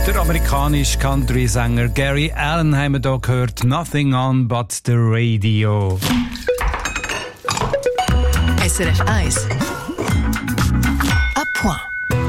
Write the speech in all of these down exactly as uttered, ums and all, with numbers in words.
Der amerikanische Country-Sänger Gary Allan haben wir hier gehört. Nothing on but the radio. S R F eins. À point.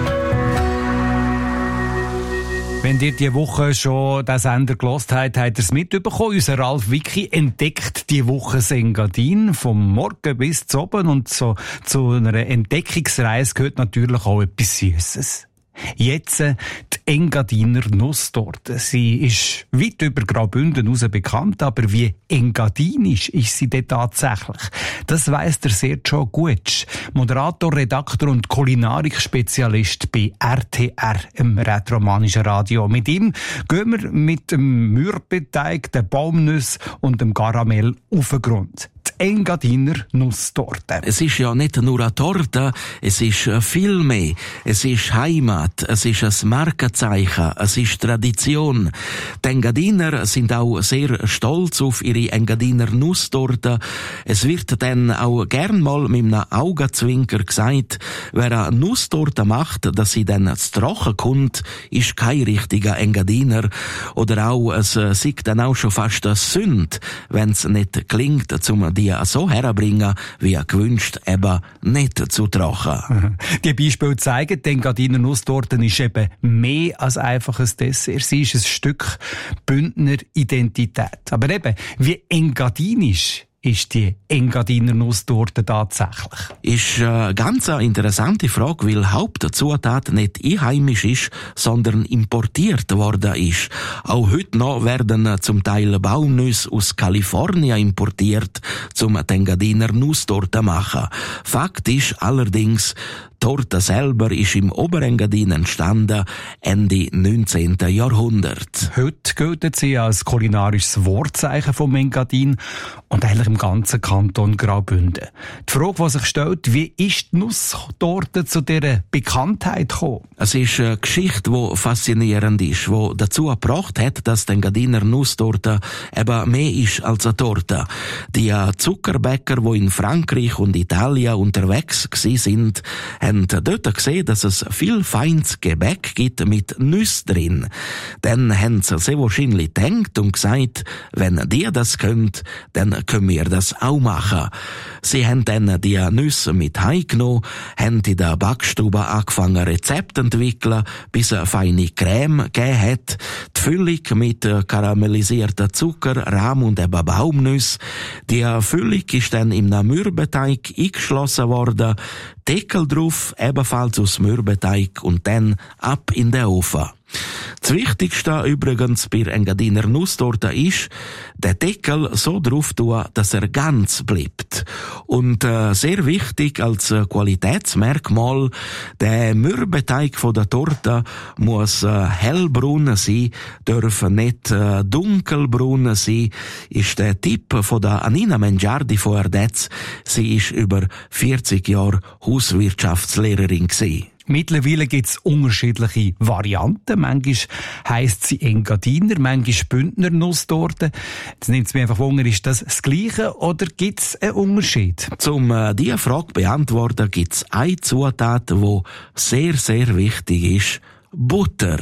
Wenn ihr diese Woche schon den Sender gehört habt, habt ihr es mitbekommen. Unser Ralf Wicki entdeckt diese Woche das Engadin vom Morgen bis zu oben. Und so, zu einer Entdeckungsreise gehört natürlich auch etwas Süßes. Jetzt die Engadiner Nusstorte. Sie ist weit über Graubünden hinaus bekannt, aber wie engadinisch ist sie denn tatsächlich? Das weiss der Sergio Guetsch, Moderator, Redakteur und Kulinarik-Spezialist bei R T R, im rätoromanischen Radio. Mit ihm gehen wir mit dem Mürbeteig, den Baumnüssen und dem Karamell auf den Grund. Die Engadiner Nusstorte. Es ist ja nicht nur eine Torte, es ist viel mehr. Es ist Heimat, es ist ein Markenzeichen, es ist Tradition. Die Engadiner sind auch sehr stolz auf ihre Engadiner Nusstorte. Es wird dann auch gern mal mit einem Augenzwinker gesagt, wer eine Nusstorte macht, dass sie dann zu trocken kommt, ist kein richtiger Engadiner. Oder auch, es sieht dann auch schon fast eine Sünde, wenn es nicht klingt, zum die so herbringen, wie gewünscht, eben nicht zu trocken. Die Beispiele zeigen, die Engadiner Nusstorte ist eben mehr als einfach ein Dessert. Sie ist ein Stück Bündner Identität. Aber eben, wie engadinisch ist die Engadiner Nusstorte tatsächlich? Ist eine ganz interessante Frage, weil Hauptzutat nicht einheimisch ist, sondern importiert worden ist. Auch heute noch werden zum Teil Baumnüsse aus Kalifornien importiert, um die Engadiner Nusstorte zu machen. Fakt ist allerdings, die Torte selber ist im Oberengadin entstanden, Ende neunzehnten. Jahrhundert. Heute gilt sie als kulinarisches Wortzeichen vom Engadin und eigentlich im ganzen Kanton Graubünden. Die Frage, die sich stellt, wie ist die Nusstorte zu dieser Bekanntheit gekommen? Es ist eine Geschichte, die faszinierend ist, die dazu gebracht hat, dass die Engadiner Nusstorte eben mehr ist als eine Torte. Die Zuckerbäcker, die in Frankreich und Italien unterwegs waren, haben dort gesehen, dass es viel feines Gebäck gibt mit Nüsse drin. Dann haben sie sehr wahrscheinlich gedacht und gesagt, wenn die das könnt, dann können wir das auch machen. Sie haben dann die Nüsse mit heimgenommen, haben in der Backstube angefangen Rezepte zu entwickeln, bis eine feine Creme gegeben hat. Die Füllung mit karamellisierten Zucker, Rahm und eben Baumnüsse. Die Füllung ist dann im Mürbeteig eingeschlossen worden, Deckel drauf, ebenfalls aus Mürbeteig und dann ab in den Ofen. Das Wichtigste übrigens bei Engadiner Nusstorte ist, den Deckel so drauf tun, dass er ganz bleibt. Und äh, sehr wichtig als äh, Qualitätsmerkmal, der Mürbeteig von der Torte muss äh, hellbraun sein, darf nicht äh, dunkelbraun sein, ist der Tipp von der Anina Mengiardi von Erdetz. Sie ist über vierzig Jahre Hauswirtschaftslehrerin gewesen. Mittlerweile gibt es unterschiedliche Varianten. Manchmal heisst sie Engadiner, manchmal Bündner Nusstorte. Jetzt nimmt es mich einfach Wunder, ist das das Gleiche oder gibt es einen Unterschied? Um äh, diese Frage zu beantworten, gibt es eine Zutat, die sehr, sehr wichtig ist. Butter.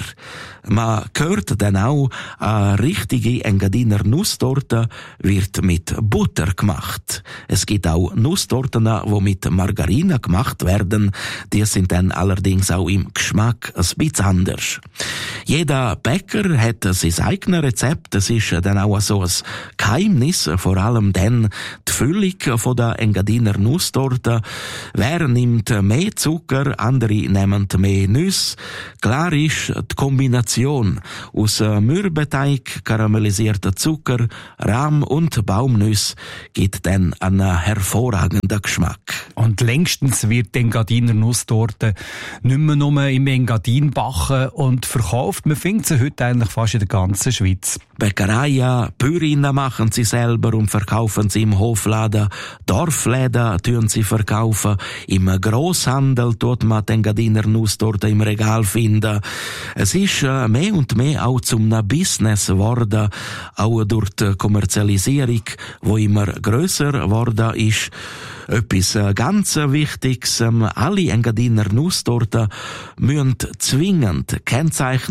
Man hört dann auch, eine richtige Engadiner Nusstorte wird mit Butter gemacht. Es gibt auch Nusstorten, die mit Margarine gemacht werden. Die sind dann allerdings auch im Geschmack ein bisschen anders. Jeder Bäcker hat sein eigenes Rezept. Das ist dann auch so ein Geheimnis, vor allem dann die Füllung von der Engadiner Nusstorte. Wer nimmt mehr Zucker, andere nehmen mehr Nüsse. Klar ist die Kombination aus Mürbeteig, karamellisierter Zucker, Rahm und Baumnüsse gibt dann einen hervorragenden Geschmack. Und längstens wird die Engadiner Nusstorte nicht mehr nur im Engadin backen und verkauft. Man findet sie heute eigentlich fast in der ganzen Schweiz. Bäckereien, Bäuerinnen machen sie selber und verkaufen sie im Hofladen. Dorfläden tun sie verkaufen. Im Grosshandel tut man die Engadiner Nusstorte im Regal finden. Es ist äh, mehr und mehr auch zum Business geworden, auch durch die Kommerzialisierung, wo immer grösser geworden ist. Etwas ganz Wichtiges, alle Engadiner Nusstorten müssen zwingend kennzeichnet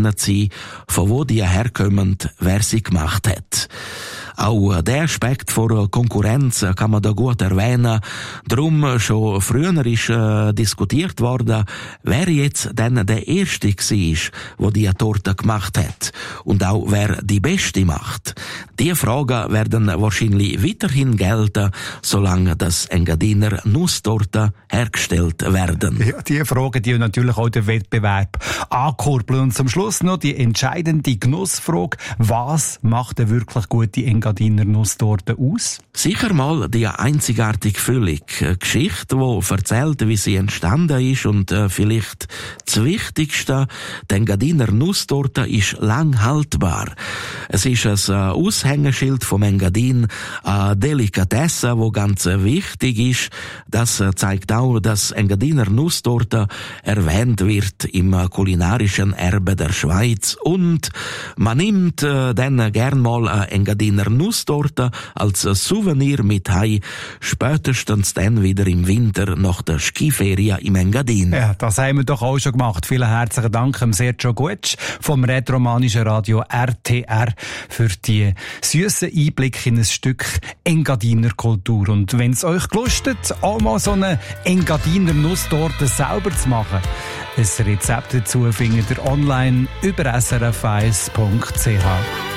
zugeordnet sein, von wo die herkommen, wer sie gemacht hat. Auch der Aspekt von Konkurrenz kann man da gut erwähnen. Drum schon früher ist äh, diskutiert worden, wer jetzt denn der Erste war, der die Torte gemacht hat. Und auch wer die Beste macht. Diese Fragen werden wahrscheinlich weiterhin gelten, solange das Engadiner Nusstorte hergestellt werden. Ja, diese Fragen, die natürlich auch den Wettbewerb ankurbeln. Und zum Schluss noch die entscheidende Genussfrage. Was macht eine wirklich gute Engadiner Nusstorte aus? Sicher mal die einzigartige Füllung. Eine Geschichte, die erzählt, wie sie entstanden ist und äh, vielleicht das Wichtigste, die Engadiner Nusstorte ist lang haltbar. Es ist ein äh, Aushängeschild vom Engadin, eine Delikatesse, die ganz äh, wichtig ist. Das äh, zeigt auch, dass Engadiner Nusstorte erwähnt wird im äh, kulinarischen Erbe der Schweiz und man nimmt äh, dann gern mal eine Engadiner Nusstorte als Souvenir mit heim, spätestens dann wieder im Winter nach der Skiferie im Engadin. Ja, das haben wir doch auch schon gemacht. Vielen herzlichen Dank Sergio Gutsch vom Rätoromanischen Radio R T R für die süßen Einblicke in ein Stück Engadiner Kultur. Und wenn es euch gelustet, auch mal so eine Engadiner Nusstorte selber zu machen, ein Rezept dazu findet ihr online über s r f eins punkt c h.